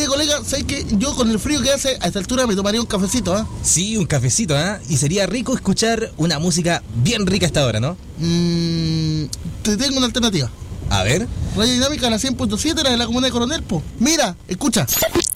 Oye, colega, ¿sabes qué? Yo con el frío que hace a esta altura me tomaría un cafecito, ¿ah? Sí, un cafecito, ¿ah? Y sería rico escuchar una música bien rica a esta hora, ¿no? Te tengo una alternativa. A ver. Radio Dinámica, la 100.7, la de la comuna de Coronel, po. Mira, escucha.